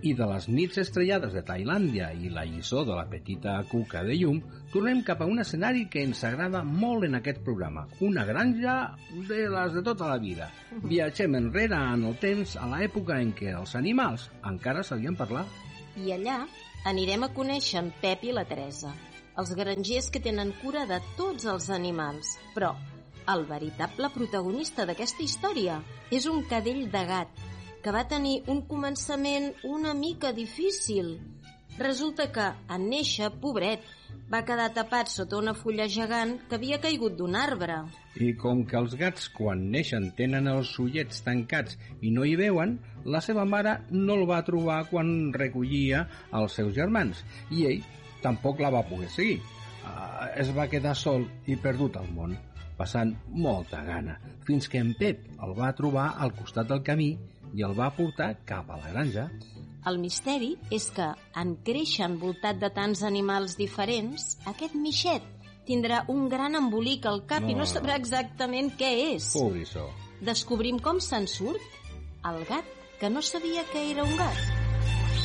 I de les nits estrellades de Tailàndia i la lliçó de la petita cuca de llum, tornem cap a un escenari que ens agrada molt en aquest programa, una granja de les de tota la vida. Viatgem enrere en el temps a l'època en què els animals encara sabien parlar. I allà anirem a conèixer en Pep i la Teresa, els grangers que tenen cura de tots els animals. Però el veritable protagonista d'aquesta història és un cadell de gat que va tenir un començament una mica difícil. Resulta que, en néixer, pobret, va quedar tapat sota una fulla gegant que havia caigut d'un arbre. I com que els gats, quan neixen, tenen els ullets tancats i no hi veuen, la seva mare no el va trobar quan recollia els seus germans, i ell tampoc la va poder seguir. Es va quedar sol i perdut al món, passant molta gana, fins que en Pep el va trobar al costat del camí i el va portar cap a la granja. El misteri és que, en créixer envoltat de tants animals diferents, aquest mixet tindrà un gran embolic al cap i no sabrà exactament què és. Pobrissó. Descobrim com se'n surt el gat que no sabia que era un gat.